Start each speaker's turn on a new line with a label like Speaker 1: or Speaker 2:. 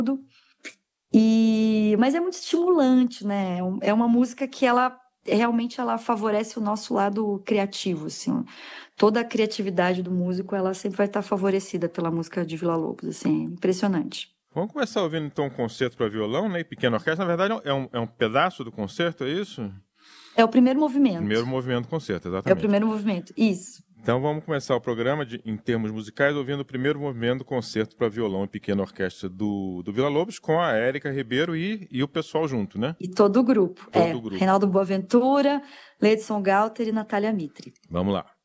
Speaker 1: Mas é muito estimulante, né? É uma música que ela realmente ela favorece o nosso lado criativo, assim. Toda a criatividade do músico, ela sempre vai estar favorecida pela música de Villa-Lobos, assim, é impressionante.
Speaker 2: Vamos começar ouvindo então um concerto para violão, né? E pequena orquestra. Na verdade, é um pedaço do concerto, é isso?
Speaker 1: É o primeiro movimento.
Speaker 2: Primeiro movimento do concerto,
Speaker 1: É o
Speaker 2: exatamente.
Speaker 1: primeiro movimento, isso.
Speaker 2: Então vamos começar o programa em termos musicais ouvindo o primeiro movimento do concerto para violão e pequena orquestra do Villa-Lobos com a Érica Ribeiro e o pessoal junto, né?
Speaker 1: E todo o grupo.
Speaker 2: Todo o grupo.
Speaker 1: Reinaldo Boaventura, Leidson Galter e Natália Mitre.
Speaker 2: Vamos lá.